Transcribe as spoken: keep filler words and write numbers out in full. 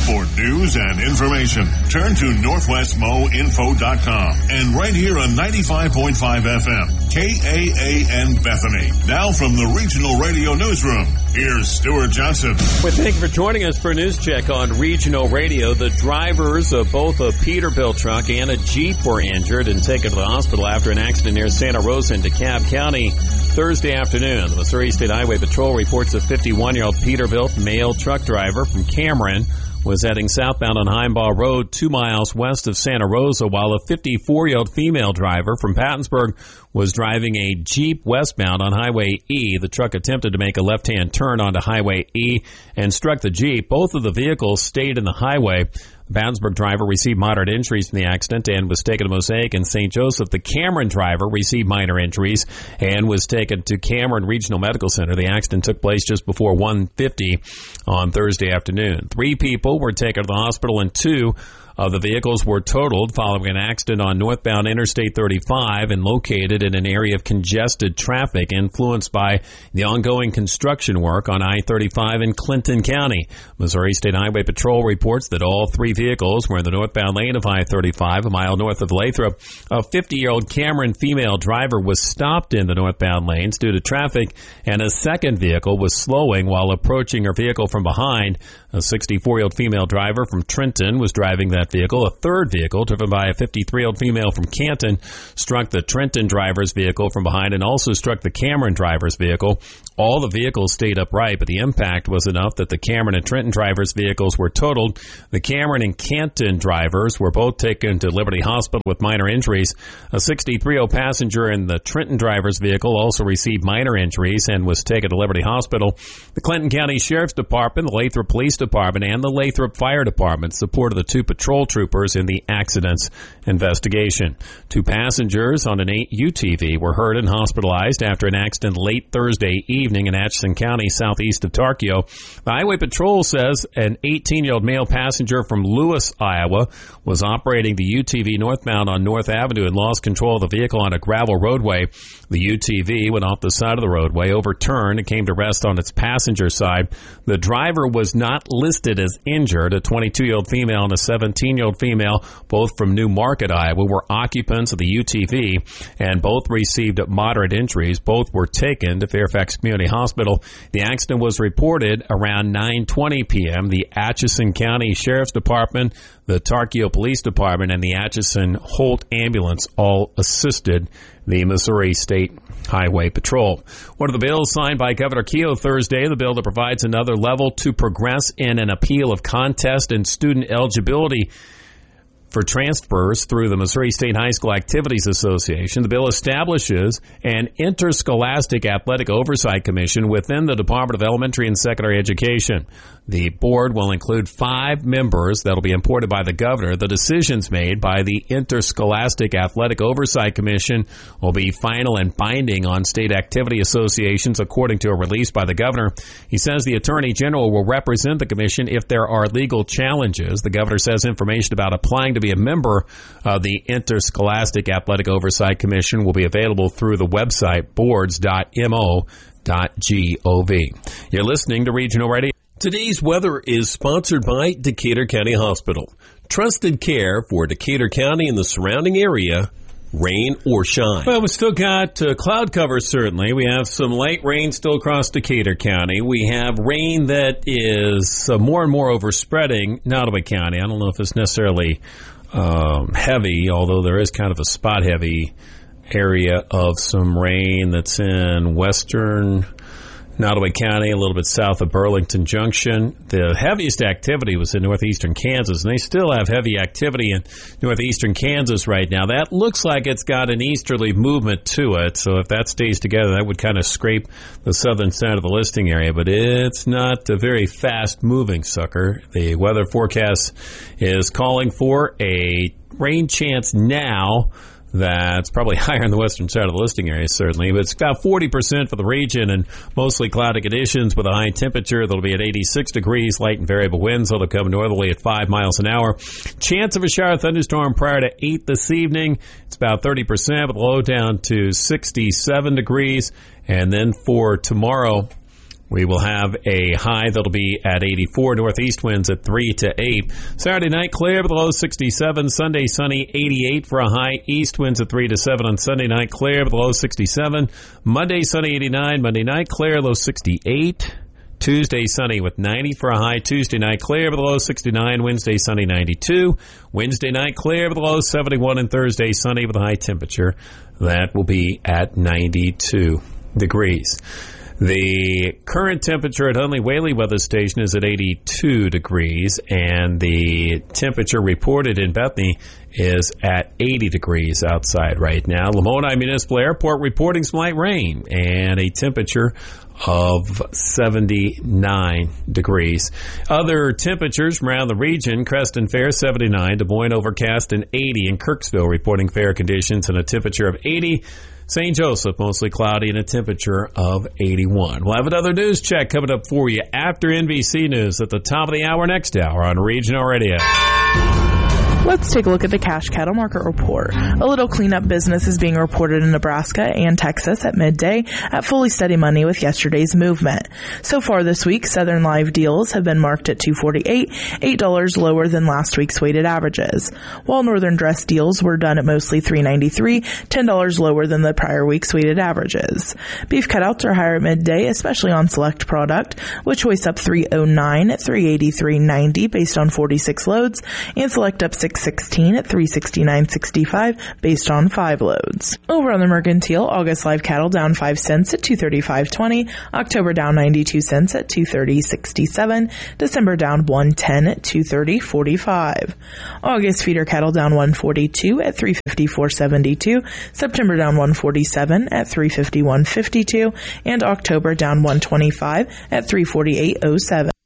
For news and information, turn to northwest mo info dot com and right here on ninety-five point five F M, K A A N Bethany. Now from the Regional Radio Newsroom, here's Stuart Johnson. Well, thank you for joining us for a news check on Regional Radio. The drivers of both a Peterbilt truck and a Jeep were injured and taken to the hospital after an accident near Santa Rosa in DeKalb County Thursday afternoon. The Missouri State Highway Patrol reports a fifty-one-year-old Peterbilt male truck driver from Cameron was heading southbound on Heimbaugh Road two miles west of Santa Rosa, while a fifty-four-year-old female driver from Pattonsburg was driving a Jeep westbound on Highway E. The truck attempted to make a left-hand turn onto Highway E and struck the Jeep. Both of the vehicles stayed in the highway. The Pattonsburg driver received moderate injuries from the accident and was taken to Mosaic and Saint Joseph. The Cameron driver received minor injuries and was taken to Cameron Regional Medical Center. The accident took place just before one fifty on Thursday afternoon. Three people were taken to the hospital and two of the vehicles were totaled following an accident on northbound Interstate thirty-five and located in an area of congested traffic influenced by the ongoing construction work on I thirty-five in Clinton County. Missouri State Highway Patrol reports that all three vehicles were in the northbound lane of I thirty-five, a mile north of Lathrop. A fifty-year-old Cameron female driver was stopped in the northbound lanes due to traffic, and a second vehicle was slowing while approaching her vehicle from behind. A sixty-four-year-old female driver from Trenton was driving that vehicle. A third vehicle, driven by a fifty-three-year-old female from Canton, struck the Trenton driver's vehicle from behind and also struck the Cameron driver's vehicle. All the vehicles stayed upright, but the impact was enough that the Cameron and Trenton drivers' vehicles were totaled. The Cameron and Canton drivers were both taken to Liberty Hospital with minor injuries. A sixty-three-year-old passenger in the Trenton driver's vehicle also received minor injuries and was taken to Liberty Hospital. The Clinton County Sheriff's Department, the Lathrop Police Department, and the Lathrop Fire Department supported the two patrol troopers in the accident's investigation. Two passengers on an eight U T V were hurt and hospitalized after an accident late Thursday evening in Atchison County, southeast of Tarkio. The Highway Patrol says an eighteen-year-old male passenger from Lewis, Iowa, was operating the U T V northbound on North Avenue and lost control of the vehicle on a gravel roadway. The U T V went off the side of the roadway, overturned, and came to rest on its passenger side. The driver was not listed as injured. A twenty-two-year-old female and a seventeen-year-old female, both from New Market, Iowa, were occupants of the U T V, and both received moderate injuries. Both were taken to Fairfax Community Hospital. The accident was reported around nine twenty p.m. The Atchison County Sheriff's Department, the Tarkio Police Department, and the Atchison Holt Ambulance all assisted the Missouri State Highway Patrol. One of the bills signed by Governor Keogh Thursday, the bill that provides another level to progress in an appeal of contest and student eligibility for transfers through the Missouri State High School Activities Association. The bill establishes an interscholastic athletic oversight commission within the Department of Elementary and Secondary Education. The board will include five members that will be appointed by the governor. The decisions made by the Interscholastic Athletic Oversight Commission will be final and binding on state activity associations, according to a release by the governor. He says the Attorney General will represent the commission if there are legal challenges. The governor says information about applying to be a member of the Interscholastic Athletic Oversight Commission will be available through the website boards dot m o dot gov. You're listening to Regional Radio. Today's weather is sponsored by Decatur County Hospital. Trusted care for Decatur County and the surrounding area, rain or shine. Well, we still got uh, cloud cover, certainly. We have some light rain still across Decatur County. We have rain that is uh, more and more overspreading Nottoway County. I don't know if it's necessarily um, heavy, although there is kind of a spot-heavy area of some rain that's in western Nottoway County, a little bit south of Burlington Junction. The heaviest activity was in northeastern Kansas, and they still have heavy activity in northeastern Kansas right now. That looks like it's got an easterly movement to it, so if that stays together, that would kind of scrape the southern side of the listing area, but it's not a very fast-moving sucker. The weather forecast is calling for a rain chance now that's probably higher on the western side of the listing area, certainly. But it's about forty percent for the region and mostly cloudy conditions with a high temperature that'll be at eighty-six degrees, light and variable winds. That'll come northerly at five miles an hour. Chance of a shower thunderstorm prior to eight this evening. It's about thirty percent with a low down to sixty-seven degrees. And then for tomorrow, We will have a high that'll be at eighty-four, northeast winds at three to eight. Saturday night, clear with a low sixty-seven. Sunday, sunny, eighty-eight for a high. East winds at three to seven. On Sunday night, clear with a low sixty-seven. Monday, sunny, eighty-nine. Monday night, clear, low sixty-eight. Tuesday, sunny with ninety for a high. Tuesday night, clear with a low sixty-nine. Wednesday, sunny, ninety-two. Wednesday night, clear with a low seventy-one. And Thursday, sunny with a high temperature. That will be at ninety-two degrees. The current temperature at Hunley Whaley Weather Station is at eighty-two degrees, and the temperature reported in Bethany is at eighty degrees outside right now. Lamoni Municipal Airport reporting some light rain and a temperature of seventy-nine degrees. Other temperatures from around the region: Creston fair seventy-nine, Des Moines overcast and eighty, and Kirksville reporting fair conditions and a temperature of eighty. Saint Joseph, mostly cloudy and a temperature of eighty-one. We'll have another news check coming up for you after N B C News at the top of the hour next hour on Regional Radio. Let's take a look at the cash cattle market report. A little cleanup business is being reported in Nebraska and Texas at midday at fully steady money with yesterday's movement. So far this week, Southern live deals have been marked at two forty-eight, eight dollars lower than last week's weighted averages, while Northern dress deals were done at mostly three ninety-three, ten dollars lower than the prior week's weighted averages. Beef cutouts are higher at midday, especially on select product, which hoists up three oh nine at three eighty-three ninety based on forty-six loads, and select up six sixteen at three sixty-nine sixty-five based on five loads. Over on the mercantile, August live cattle down five cents at two thirty-five twenty, October down ninety-two cents at two thirty sixty-seven, December down one ten at two thirty forty-five. August feeder cattle down one forty-two at three fifty-four seventy-two, September down one forty-seven at three fifty-one fifty-two, and October down one twenty-five at three forty-eight oh seven.